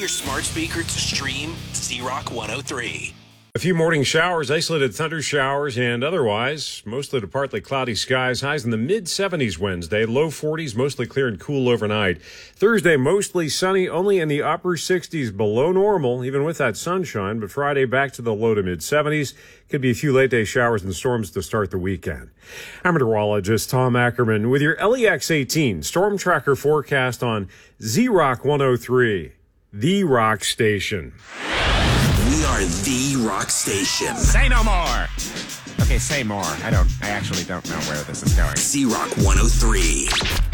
your smart speaker to stream Z-Rock 103. A few morning showers, isolated thunder showers, and otherwise, mostly to partly cloudy skies. Highs in the mid-70s Wednesday, low 40s, mostly clear and cool overnight. Thursday, mostly sunny, only in the upper 60s below normal, even with that sunshine. But Friday, back to the low to mid-70s. Could be a few late-day showers and storms to start the weekend. I'm meteorologist Tom Ackerman with your LEX 18 Storm Tracker forecast on Z-Rock 103, the rock station. We are the rock station. Say no more. Okay, say more. I actually don't know where this is going. Z-Rock 103.